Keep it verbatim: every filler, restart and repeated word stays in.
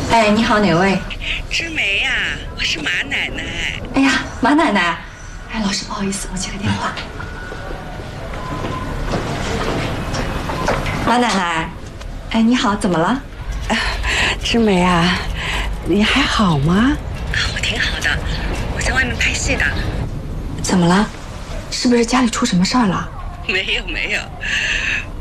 哎，你好，哪位？ 知梅呀、啊，我是马奶奶。 哎呀，马奶奶，哎，老师不好意思，我接个电话。马奶奶，哎，你好，怎么了？ 啊，知梅啊，你还好吗？啊，我挺好的，我在外面拍戏的。 怎么了？是不是家里出什么事儿了？ 没有没有，